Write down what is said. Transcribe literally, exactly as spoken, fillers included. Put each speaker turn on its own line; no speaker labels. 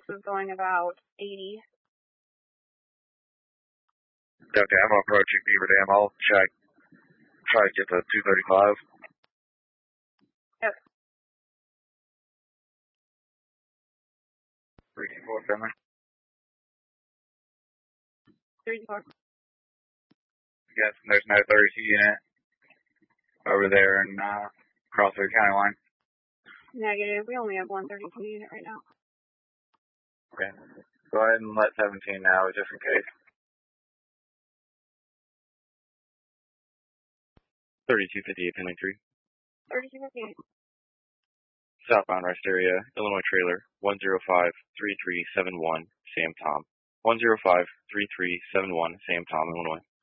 is going about eighty.
Okay, I'm approaching Beaver Dam. I'll check. Try to get to two thirty-five.
Yep.
three two four, family.
three two four.
Yes, and there's no thirty-two unit over there in uh, Crossroads County line.
Negative. We only have one thirty-two unit right now.
Okay. Go ahead and let seventeen know, just in case.
thirty-two fifty-eight, pending three.
thirty-two fifty-eight.
Southbound rest area, Illinois trailer, one zero five three three seven one, Sam Tom. one zero five three three seven one, Sam Tom, Illinois.